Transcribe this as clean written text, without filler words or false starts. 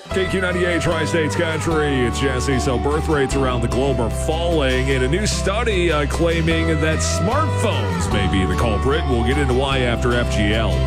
KQ98 Tri-States Country. It's Jesse. So birth rates around the globe are falling, and a new study claiming that smartphones may be the culprit. We'll get into why after FGL.